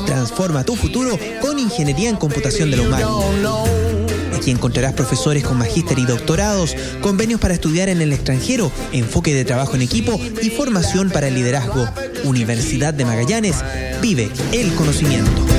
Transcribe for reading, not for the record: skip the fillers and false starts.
Transforma tu futuro con Ingeniería en Computación de la UMAC. Aquí encontrarás profesores con magíster y doctorados, convenios para estudiar en el extranjero, enfoque de trabajo en equipo y formación para el liderazgo. Universidad de Magallanes, vive el conocimiento.